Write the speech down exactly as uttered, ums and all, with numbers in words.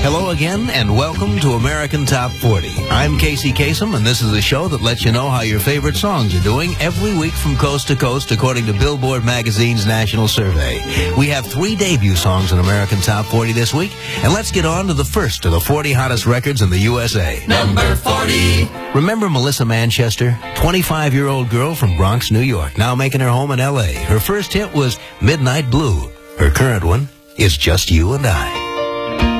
Hello again, and welcome to American Top forty. I'm Casey Kasem, and this is a show that lets you know how your favorite songs are doing every week from coast to coast, according to Billboard Magazine's national survey. We have three debut songs in American Top forty this week, and let's get on to the first of the forty hottest records in the U S A. Number forty. Remember Melissa Manchester? twenty-five-year-old girl from Bronx, New York, now making her home in L A. Her first hit was Midnight Blue. Her current one is Just You and I.